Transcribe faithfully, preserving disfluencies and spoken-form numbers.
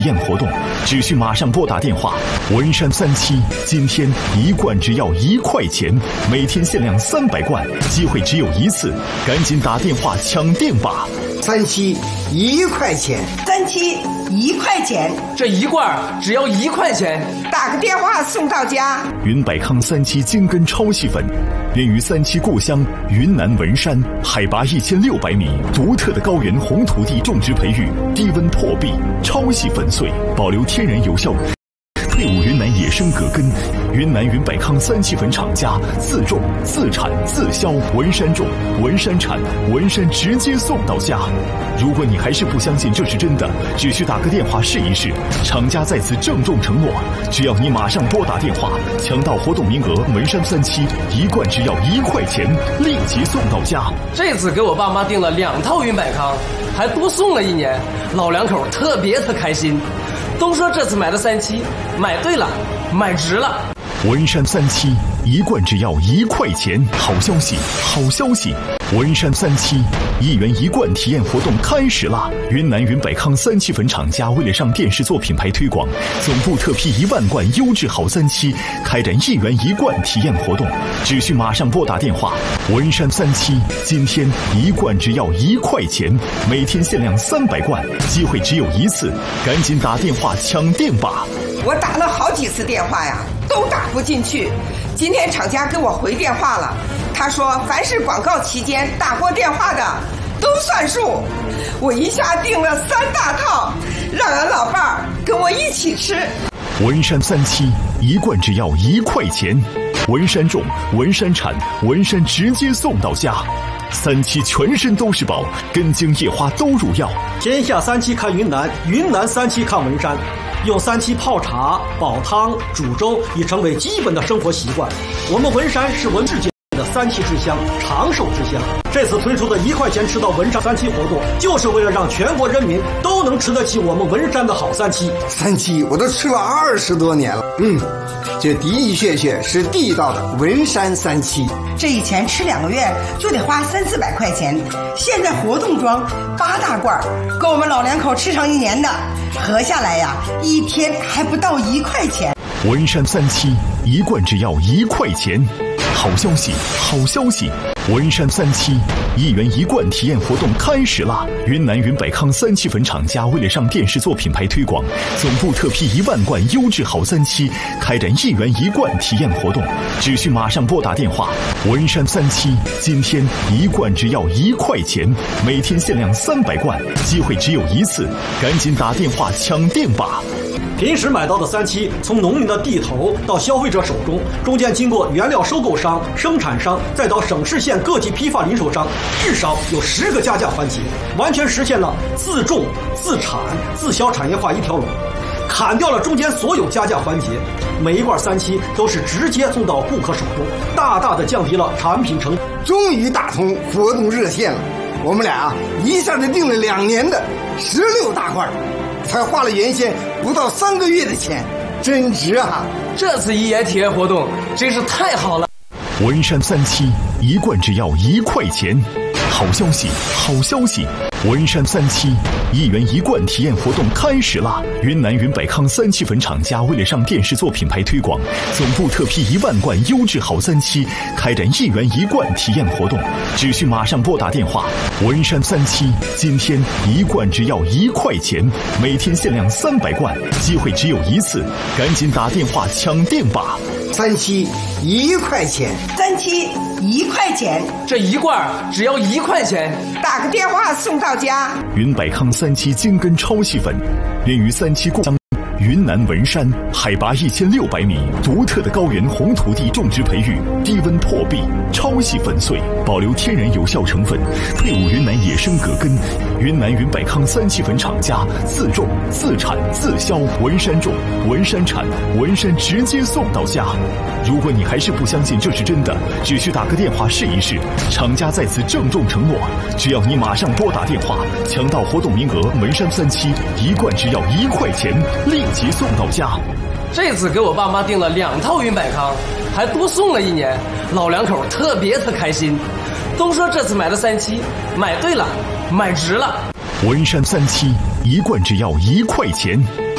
验活动，只需马上拨打电话。文山三七今天一罐只要一块钱，每天限量三百罐，机会只有一次，赶紧打电话抢店吧！ 三七一块钱， 三七一块钱， 这一罐只要一块钱， 打个电话送到家。 云百康三七精根超细粉，源于三七故乡云南文山，海拔一千六百米，独特的高原红土地种植培育，低温破壁，超细粉碎，保留天然有效。配伍云南野生葛根，云南云百康三七粉厂家自种自产自销，文山种文山产，文山直接送到家。如果你还是不相信这是真的，只需打个电话试一试。厂家在此郑重承诺，只要你马上拨打电话，抢到活动名额，文山三七一罐只要一块钱，立即送到家。 这次给我爸妈订了两套云百康，还多送了一年，老两口特别的开心。都说这次买的三七，买对了，买值了。 文山三七一罐只要一块钱，好消息，好消息！文山三七一元一罐体验活动开始啦！云南云百康三七粉厂家为了上电视做品牌推广，总部特批一万罐优质好三七，开展一元一罐体验活动，只需马上拨打电话。文山三七今天一罐只要一块钱，每天限量三百罐，机会只有一次，赶紧打电话抢店吧！ 我打了好几次电话呀，都打不进去。今天厂家给我回电话了，他说凡是广告期间打过电话的都算数。我一下订了三大套，让俺老伴儿跟我一起吃。 文山三七一罐只要一块钱，文山种文山产，文山直接送到家。三七全身都是宝，根茎叶花都入药。 天下三七看云南，云南三七看文山。用三七泡茶、煲汤、煮粥已成为基本的生活习惯。我们文山是文世界的三七之乡，长寿之乡。这次推出的一块钱吃到文山三七活动，就是为了让全国人民都能吃得起我们文山的好三七。 三七我都吃了二十多年了，嗯，这的的确确是地道的文山三七。 这以前吃两个月就得花三四百块钱，现在活动装八大罐，够我们老两口吃上一年的，合下来呀，一天还不到一块钱。 文山三七一罐只要一块钱，好消息，好消息！文山三七一元一罐体验活动开始啦！云南云百康三七粉厂家为了上电视做品牌推广，总部特批一万罐优质好三七，开展一元一罐体验活动，只需马上拨打电话。文山三七今天一罐只要一块钱，每天限量三百罐，机会只有一次，赶紧打电话抢店吧！ 平时买到的三七，从农民的地头到消费者手中，中间经过原料收购商、生产商，再到省市县各级批发零售商，至少有十个加价环节，完全实现了自种、自产、自销产业化一条龙，砍掉了中间所有加价环节。每一罐三七都是直接送到顾客手中，大大的降低了产品成本。 终于打通活动热线了，我们俩啊一下子订了两年的十六大罐，才花了原先不到三个月的钱，真值啊！ 这次一元体验活动真是太好了。 文山三七一罐只要一块钱，好消息，好消息！文山三七一元一罐体验活动开始啦！云南云百康三七粉厂家为了上电视做品牌推广，总部特批一万罐优质好三七，开展一元一罐体验活动，只需马上拨打电话。文山三七今天一罐只要一块钱，每天限量三百罐，机会只有一次，赶紧打电话抢店吧！ 三七一块钱， 三七一块钱， 这一罐只要一块钱， 打个电话送到家。 云百康三七精根超细粉，源于三七故乡云南文山，海拔一千六百米，独特的高原红土地种植培育，低温破壁，超细粉碎，保留天然有效成分，配伍云南野生葛根。云南云百康三七粉厂家自种自产自销，文山种文山产，文山直接送到家。如果你还是不相信这是真的，只需打个电话试一试。厂家在此郑重承诺，只要你马上拨打电话，抢到活动名额，文山三七一罐只要一块钱，立即送到家。 这次给我爸妈订了两套云百康，还多送了一年，老两口特别的开心。都说这次买的三七，买对了，买值了。 文山三七一罐只要一块钱，